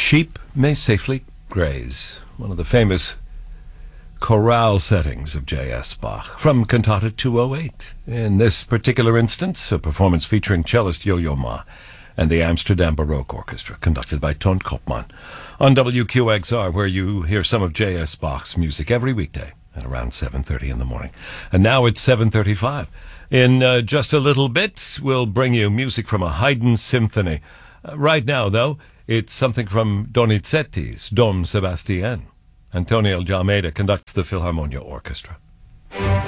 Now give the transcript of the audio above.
Sheep may safely graze, one of the famous chorale settings of J.S. Bach, from Cantata 208. In this particular instance, a performance featuring cellist Yo-Yo Ma and the Amsterdam Baroque Orchestra, conducted by Ton Koopman, on WQXR, where you hear some of J.S. Bach's music every weekday at around 7:30 in the morning. And now it's 7:35. In just a little bit, we'll bring you music from a Haydn symphony. Right now, though, it's something from Donizetti's Dom Sebastian. Antonio Almeida conducts the Philharmonia Orchestra.